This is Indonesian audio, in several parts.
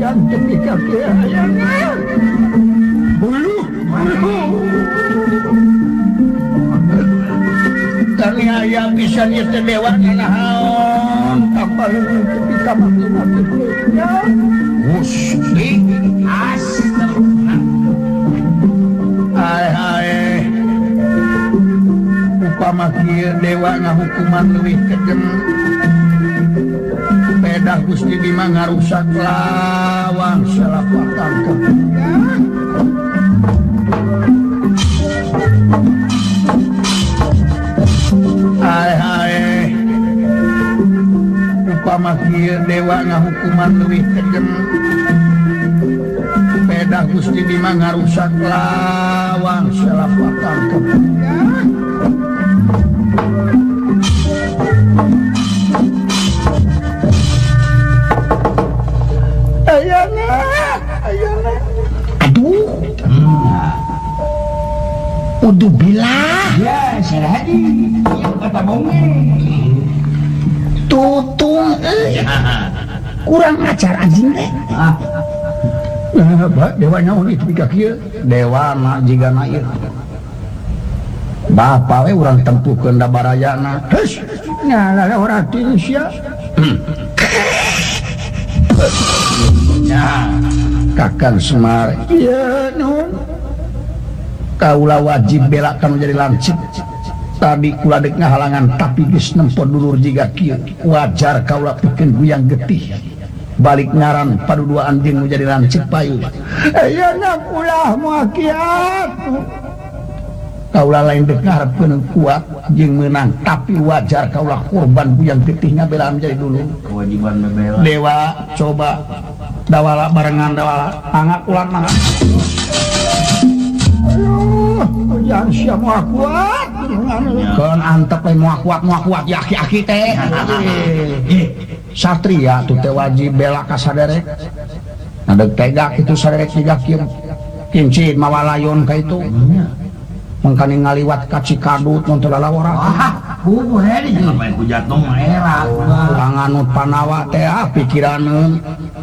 yang tepi kaki bulu kami ayam bisa nyete dewa naon kapal tepi kaki Gusti astagfirullah hai upama kieu dewa ngahukuman leuwih kejem pedah Gusti Bima ngarusak lawang salapatan hai upama kieu dewa ngahukuman leuwih kejem pedah Gusti Bima ngarusak lawang salapatan aduh udah bilang ya Sarhadi yang kata bonge tutung kurang ajar anjing teh dewa nyawa itu pika kieu dewa na jiga na ieu bapa we urang tempuhkeun da barayana geus nyala urang ti sia Kakang Semar iya nun kaula wajib bela kanu jadi lancip tadi kula dek ngahalangan tapi geus nempo dulur jiga kieu wajar kaula pikeun guyang getih balik ngaran paduduaan jeung nu jadi lancip payu ayeuna kula moal kiat kaula lain dek ngarepkeun kuat jeung meunang tapi wajar kaula korban guyang getih ngabelaan jadi dulu kewajiban membela dewa coba dawala barengan dawala angak ulang mangga yang siap mau kuat kan antep mau kuat yaki teh satria tuh teh wajib bela ka saderek ada tegak itu saderek tiga kincin mawa layon ka itu mangkani ngaliwat ka Cikadut nonton lalawara kudu heri sampai ku jatuh merah anganut panawa teh pikiraneun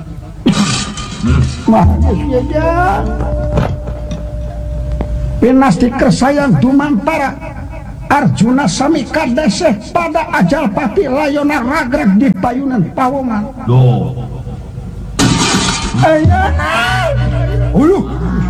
Pinasti kersayang dumantara Arjuna sami kadeseh pada ajal pati layona ragrag di payunan pawongan uluh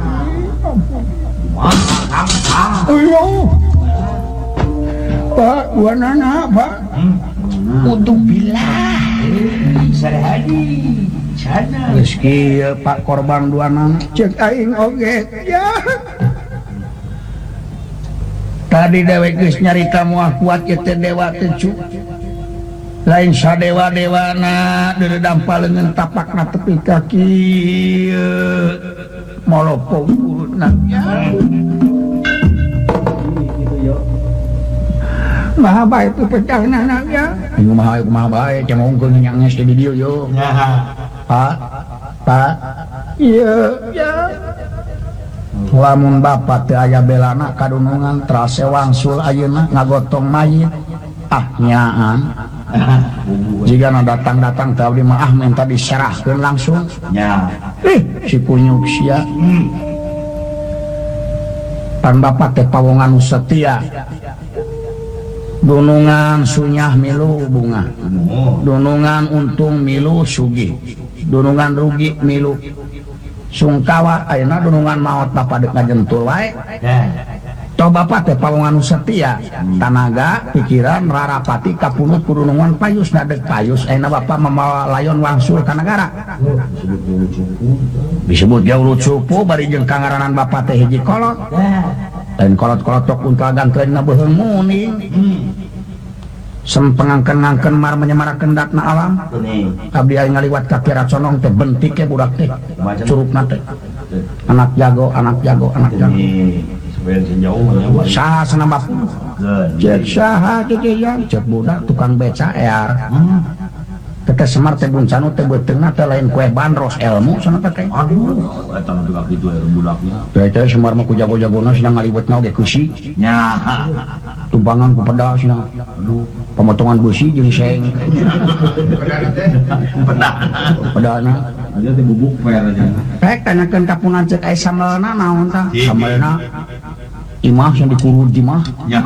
Pak wanana Pak untuk bilah Sarhadi geus kieu Pak korban duana cek aing oge ya tadi dewek geus nyarita moal kuat ieu teh dewa teh cu lain sadewa-dewana deudam paleungeun tapakna tepi ka kieu molopo urutna maha bae tu pecahna ya kumaha bae cemongkeun nya geus di dieu yo Pak iya ya lamun bapak teu aya belana kadunungan terase wangsul ayeuna ngagotong mayit nyaan jika datang teu abdi mah minta diserahkeun langsung nya si kunyuk sia pan bapak teh pawongan setia dunungan sunyah milu bunga dunungan untung milu sugih dunungan rugi milu sungkawa ayeuna dunungan maot bapak dek ngajentul wae toh bapak teh pawongan setia tanaga pikiran rarapati kapunut kudunungan payus na dek payus ayeuna bapak mamawa layon wangsul ka negara disebut jauh cupu bari jeung kangaranan bapak teh hiji kolot lain kolot-kolot tok untal ganteuan na beuheung muning sempengangken-ngangken mar menyemarakeun datna alam abdi aya ngaliwat ka kira conong teh bentik ke budak teh curugna teh anak jago saha sana bapak cek saha cek budak tukang beca ear Tete Semar teh buncanu teh beuteungna teh lain kue bandros ilmu sana teh. Aduh, eta mah juga kitu budaknya. Teh Semar mah ku jago-jagona cenah ngaliwetna oge kusi. Nya. Tumpangan ku pedah cenah. Aduh, pemotongan besi jeung seng. Pedahna. Aja teh bubuk per aja. Rek tanyakeun ka punan ceuk aya samelna naon tah? Samelna imah yang dikurut di mah. Ya.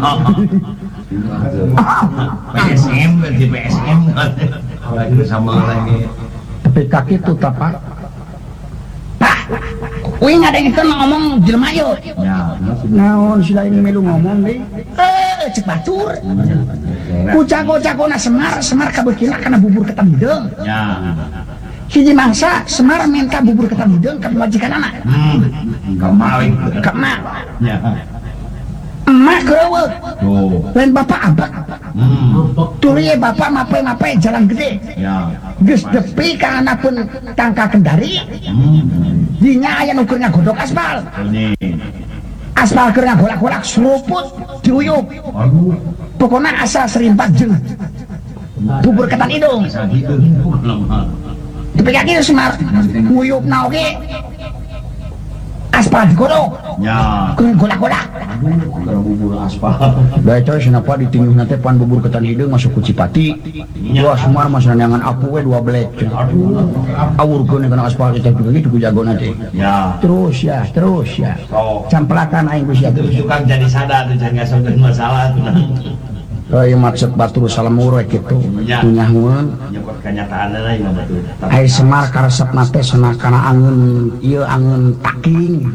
PSM berarti PSM. Lagi sama lagi. Tapi kaki itu tapak. Pak, wing ada yang ngomong jelema yuk. Ya. Naon sila ini melu ngomong deh. Cek batur. Ku jago-jagona Semar kabeukina kana bubur ketan hideung. Ya. Hiji mangsa Semar minta bubur ketan hideung ka majikanana. Kemarin. Kemana? Ya. Emak geureuweug. Tuh. Lain bapak abak. Tuluy bapak mape jalan gede. Ya. Geus depi ka anapeun tangka kendari. Dinya aya nu keur ngagodok aspal. Ini. Aspal keur ngagolak-golak seruput diuyup. Aduh. Pokona asa serimpat jeung bubur ketan hidung. Sakit tuh. Tapi kaki Semar nguyupna oge aspal digodok. Ya. Keur golak-golak. Aduh, bubur aspal. Da eta kenapa ditinggalna teh pan bubur ketan hidung masuk ku Cipati. Wah Semar mah sanangan aku we 2 blek. Aduh. Awurkeun kana aspal kita juga gitu ku jagona teh. Ya. Terus ya. Oh. Camplakan aing geus ya terus. Tukang jadi sadar tuh jangan ngasih masalah tuh. Ieu maksud batur salamurek kitu. Tunyahun. Nyokot kenyataanna lah ieu betul. Ai Semar karesepna teh cenah kana angeun ieu angeun taking.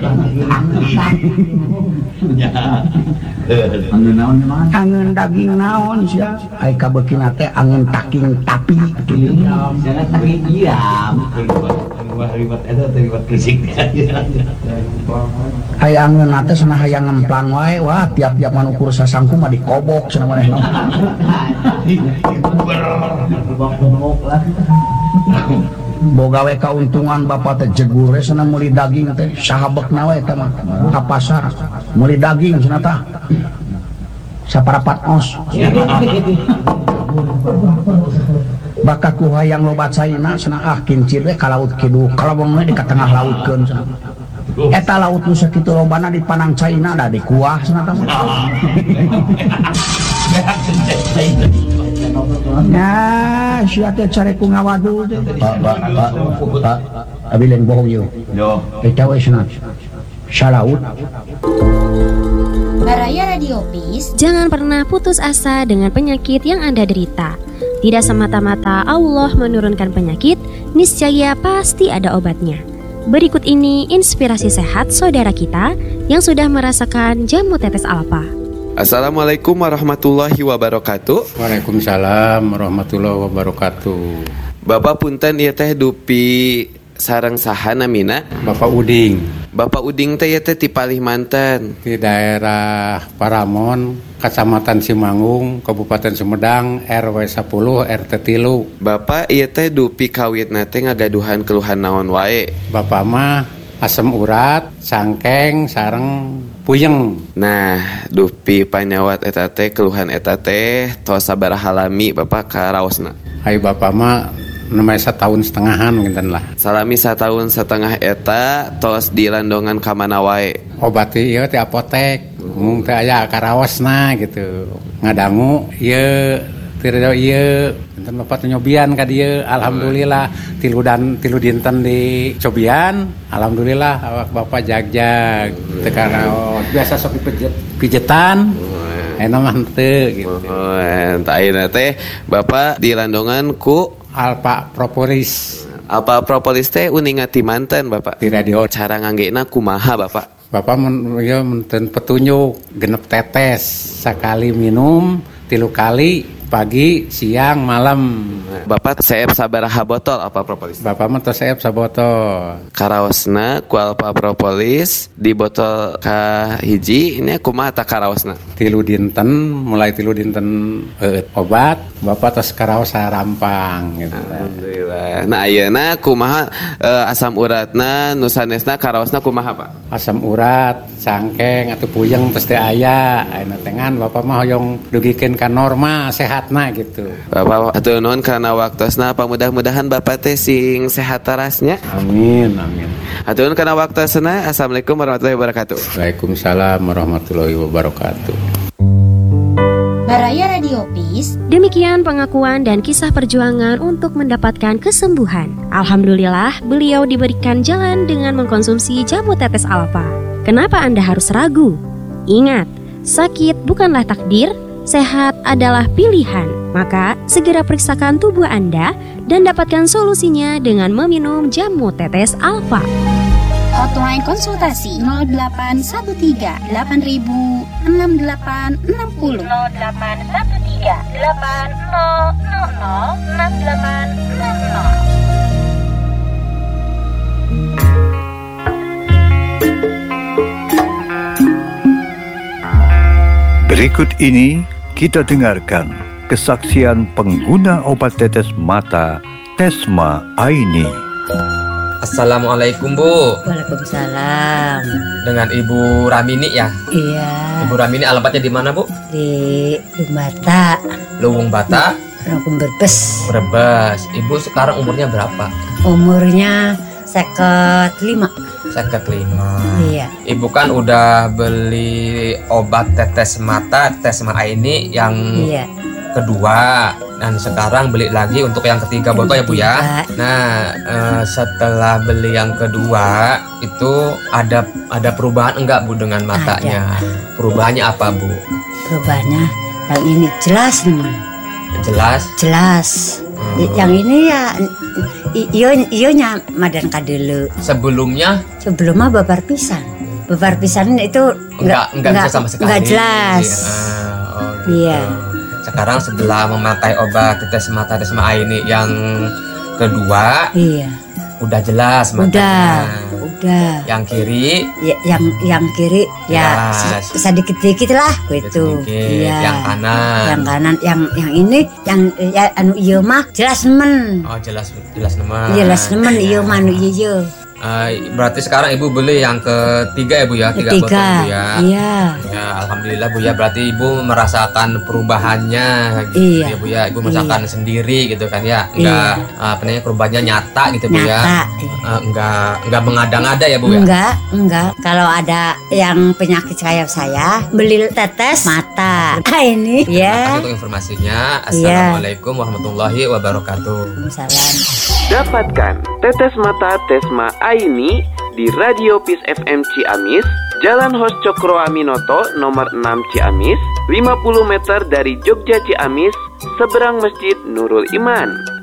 Ya. Angeun naon mah? Angeun daging naon sia? Ai kabeukina teh angeun taking tapi kitu. Jangan tapi diam. Ribet eta teh ribet fisik. Ai angeun teh cenah hayang ngemplang wae. Wah tiap-tiap manukur sasangku mah dikobok cenah manehna. Boga we kauntungan bapak teh jegur we cenah meuli daging teh sahabekna we teh mah ka pasar meuli daging cenah tah saparapat os baka ku hayang lobat saina cenah kincir we ka laut kidul kalawang we di ka tengah lautkeun cenah eta laut nu sakitu lobana di Panang Caina da di kuah cenah tah nah, sia teh cari ku ngawadu teh. Pak, abi lain bohong yuk. Yo. Eta we cenah. Salaut. Baraya Radio Peace. Jangan pernah putus asa dengan penyakit yang Anda derita. Tidak semata-mata Allah menurunkan penyakit, niscaya pasti ada obatnya. Berikut ini inspirasi sehat saudara kita yang sudah merasakan jamu tetes alfa. Assalamualaikum warahmatullahi wabarakatuh. Waalaikumsalam warahmatullahi wabarakatuh. Bapak punten ieu teh dupi sareng saha namina? Bapak Uding Bapak Uding teh ieu teh ti Palimanten. di daerah Paramon, Kecamatan Simanggung, Kabupaten Sumedang, RW 10 RT 3. Bapak ieu teh dupi kawitna teh ngagaduhan keluhan naon wae? Bapak mah asam urat, sangkeng, sareng puyeng. Nah, dupi panyawat eta teh keluhan eta teh tos sabaraha lami Bapak karaosna? Hai Bapak mah namanya 1,5 tahun mungkin lah. Salami 1,5 tahun eta tos dilandongan ka mana wae? Obati ieu teh apotek, mung teh aya karaosna gitu. Ngadangu ieu tireu ieu enten Bapak teh nyobian ka dieu. Alhamdulillah tilu dinten di cobian. Alhamdulillah awak Bapak jag-jag. Teu karaos biasa sok pijetan. Eno mah teu gitu. Entah ayeuna teh Bapak dilandongan ku Alpa Propolis Alpa Propolis teh uningan ti manten Bapak. di radio. Cara nganggena kumaha Bapak? Bapak menten petunjuk genep tetes sekali minum 3 kali pagi, siang, malam. Bapak seep sabaraha botol Alpa Propolis? Bapak mah tos seep sabotol. Karaosna ku Alpa Propolis di botol ka hiji ini kumaha tah karaosna? 3 dinten mulai 3 dinten obat Bapak tos karaos sarampang gitu. Alhamdulillah. Nah ayeuna kumaha asam uratna nu sanesna karaosna kumaha Pak? Asam urat, sangkeng atau puyeng tos teh aya. Ayeuna tengan Bapak mah hoyong dugikeun ka norma sehatna gitu. Bapak atuh nuhun kana waktosna mudah-mudahan Bapak teh sing sehat tarasnya. Amin amin. Atuh nuhun kana waktosna. Assalamualaikum warahmatullahi wabarakatuh. Waalaikumsalam warahmatullahi wabarakatuh. Baraya Radio Peace. Demikian pengakuan dan kisah perjuangan untuk mendapatkan kesembuhan. Alhamdulillah, beliau diberikan jalan dengan mengkonsumsi jamu tetes alfa. Kenapa Anda harus ragu? Ingat, sakit bukanlah takdir, sehat adalah pilihan. Maka, segera periksakan tubuh Anda dan dapatkan solusinya dengan meminum jamu tetes alfa. Hotline konsultasi 0813 8000 6860 0813 8000 6860. Berikut ini kita dengarkan kesaksian pengguna obat tetes mata Tesma Aini. Assalamualaikum Bu. Waalaikumsalam. Dengan Ibu Ramini ya? Iya. Ibu Ramini alamatnya di mana Bu? Di Lumbata. Luwung Bata. Rokun Brebes. Brebes. Ibu sekarang umurnya berapa? Umurnya 55. 55. Iya. Ibu kan udah beli obat tetes mata Tesma Aini yang Iya. kedua, dan sekarang beli lagi untuk yang ketiga botol ya Bu ya. Nah, setelah beli yang kedua itu ada perubahan enggak Bu dengan matanya? Perubahannya apa Bu? Perubahannya yang ini jelas nih. Jelas. Yang ini ya ionya madan kadelu. Sebelumnya babar pisan. Babar pisan itu enggak bisa sama sekali. Enggak jelas. Gitu. Iya. Sekarang setelah memakai obat tetes mata Tesma Aini yang kedua, iya, udah jelas matanya. Udah. Yang kiri, yang kiri ya sedikit-sedikit lah gitu. Iya. Yang kanan. Yang ini yang ya, anu iya mah jelas nemen. Oh, jelas nemen. Iya, jelas nemen iya mah anu iya. Berarti sekarang Ibu beli yang ketiga ya Bu ya, 3 botol Bu ya. Iya. Ya, alhamdulillah Bu ya, berarti Ibu merasakan perubahannya gitu ya Bu ya. Ibu merasakan sendiri gitu kan ya. Enggak perubahannya nyata gitu Bu ya. Enggak mengada-ngada ya Bu ya. Enggak. Kalau ada yang penyakit kayak saya, beli tetes mata. Ini ya. Terima kasih untuk informasinya. Assalamualaikum warahmatullahi wabarakatuh. Waalaikumsalam. Dapatkan tetes mata Tesma Aini di Radio Peace FM Ciamis, Jalan Hos Cokro Aminoto nomor 6 Ciamis, 50 meter dari Jogja Ciamis, seberang Masjid Nurul Iman.